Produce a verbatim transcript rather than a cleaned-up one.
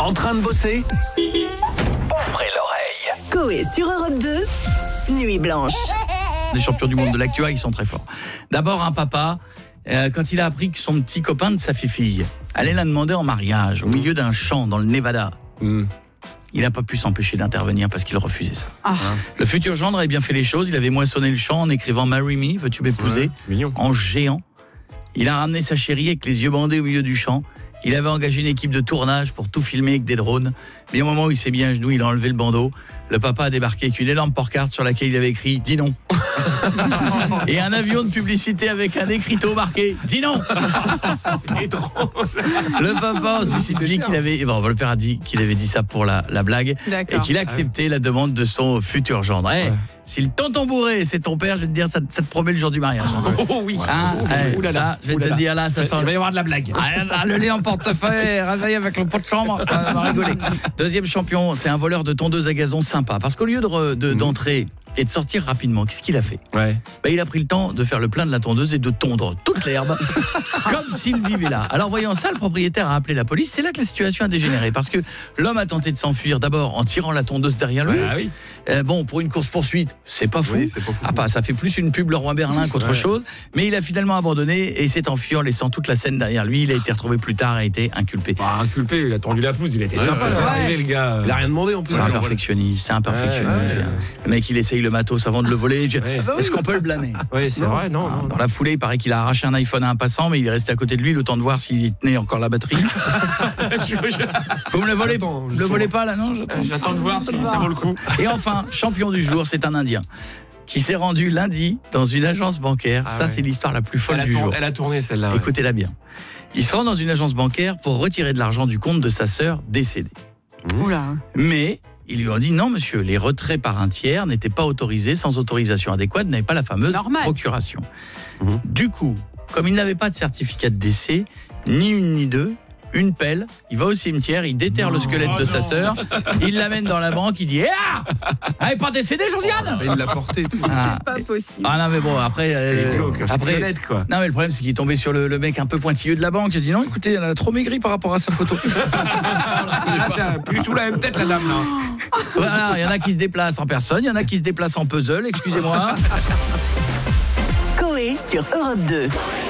En train de bosser? Ouvrez l'oreille. Coé sur Europe deux, Nuit Blanche. Les champions du monde de l'actua, ils sont très forts. D'abord, un papa, euh, quand il a appris que son petit copain de sa fille allait la demander en mariage au milieu d'un champ dans le Nevada, mmh. il n'a pas pu s'empêcher d'intervenir parce qu'il refusait ça. Ah. Le futur gendre avait bien fait les choses. Il avait moissonné le champ en écrivant « Marry me, veux-tu m'épouser ouais, ?» en géant. Il a ramené sa chérie avec les yeux bandés au milieu du champ. Il avait engagé une équipe de tournage pour tout filmer avec des drones. Mais au moment où il s'est mis à genoux, il a enlevé le bandeau. Le papa a débarqué avec une énorme porte-carte sur laquelle il avait écrit « Dis non ». Et un avion de publicité avec un écriteau marqué « Dis non ». C'est drôle. Le papa ensuite dit qu'il avait... Bon, le père a dit qu'il avait dit ça pour la, la blague. D'accord. Et qu'il a accepté la demande de son futur gendre. Hey, ouais. Si le tonton bourré, c'est ton père, je vais te dire, ça, ça te promet le jour du mariage. Hein. Oh oui. Hein, oh, hey, oulala, ça, je vais oulala. te dire là, ça sent... Il va y avoir de la blague. Ah, le lait en portefeuille, réveillé avec le pot de chambre, ça va rigoler. Deuxième champion, c'est un voleur de tondeuse à gazon sympa. Parce qu'au lieu de, de, mmh. d'entrer et de sortir rapidement, qu'est-ce qu'il a fait? ouais. bah, Il a pris le temps de faire le plein de la tondeuse et de tondre toute l'herbe comme s'il vivait là. Alors voyant ça, le propriétaire a appelé la police. C'est là que la situation a dégénéré. Parce que l'homme a tenté de s'enfuir d'abord en tirant la tondeuse derrière lui. Ah, oui. euh, bon, pour une course-poursuite, c'est pas fou. Oui, c'est pas fou. Ah, pas, ça fait plus une pub Leroy Merlin qu'autre ouais. chose. Mais il a finalement abandonné et s'est enfui en laissant toute la scène derrière lui. Il a été retrouvé plus tard et a été inculpé. Bah, inculpé, il a tendu la pelouse, il a été ouais, sympa. Ouais. Arrivé, le gars. Il a rien demandé en plus. C'est un perfectionniste, c'est un perfectionniste. Ouais, ouais. Le mec, il essaye le matos avant de le voler. Ouais. Est-ce qu'on peut le blâmer? Oui, c'est non. vrai, non, non. Dans la foulée, il paraît qu'il a arraché un iPhone à un passant, mais il est resté à côté de lui le temps de voir s'il tenait encore la batterie. Vous me le volez, Attends, le volez pas là, non? J'attends, J'attends de voir si ça vaut le coup. Et enfin, champion du jour, c'est un Indien qui s'est rendu lundi dans une agence bancaire. Ah ça, ouais. c'est l'histoire la plus folle elle du tourné, jour. Elle a tourné celle-là. Ouais. Écoutez-la bien. Il se rend dans une agence bancaire pour retirer de l'argent du compte de sa sœur décédée. Oula. Mais ils lui ont dit non monsieur, les retraits par un tiers n'étaient pas autorisés sans autorisation adéquate, n'avaient pas la fameuse Normal. procuration. Mmh. Du coup, comme il n'avait pas de certificat de décès, ni une ni deux, une pelle, il va au cimetière, il déterre non, le squelette oh de non. sa sœur, il l'amène dans la banque, il dit ah, elle n'est pas décédée Josiane. Il l'a porté tout. Ah. C'est pas possible. Ah non mais bon après, c'est euh, glauque, après squelette, quoi. Non mais le problème c'est qu'il est tombé sur le, le mec un peu pointilleux de la banque. Il a dit non écoutez, elle a trop maigri par rapport à sa photo. Plus tout la même tête la dame là. Voilà, il y en a qui se déplacent en personne, il y en a qui se déplacent en puzzle. Excusez-moi. Coé sur Europe deux.